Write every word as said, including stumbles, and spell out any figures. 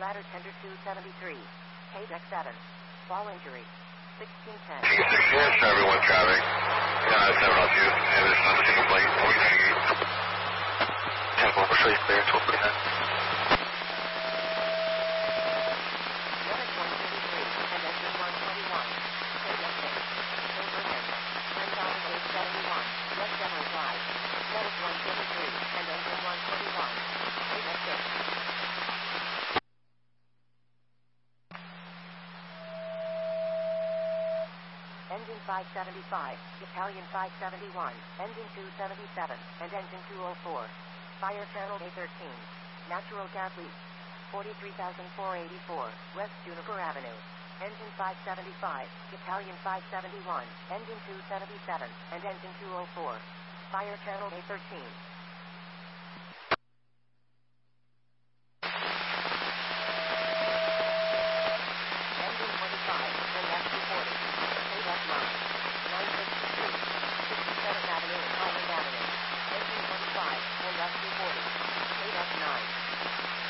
ladder tender two seventy-three. K deck seven. Ball injury. sixteen ten. sixteen ten, everyone traffic. Yeah, seven oh two. And there's not a single plate. four ninety-eight. ten four, we'll show you clear. twelve forty-nine. Medic one thirty-three and engine one twenty-one. K deck six. Overhead. ten thousand eight hundred seventy-one. West Demo Drive. Medic one thirty-three and engine one twenty-one. K deck six. Engine five seventy-five, Battalion five seventy-one, Engine two seventy-seven, and Engine two oh four. Fire Channel A thirteen. Natural gas leak. forty-three thousand four hundred eighty-four, West Juniper Avenue. Engine five seventy-five, Battalion five seventy-one, Engine two seventy-seven, and Engine two oh four. Fire Channel A thirteen.